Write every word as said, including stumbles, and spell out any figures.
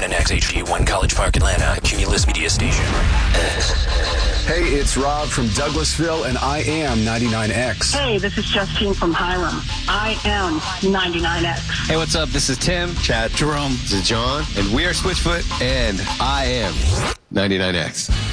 ninety-nine X H D one College Park, Atlanta. Cumulus Media Station. Hey, it's Rob from Douglasville, and I am ninety-nine X. Hey, this is Justine from Hiram. I am ninety-nine X. Hey, what's up? This is Tim. Chad. Jerome. This is John. And we are Switchfoot. And I am ninety-nine X.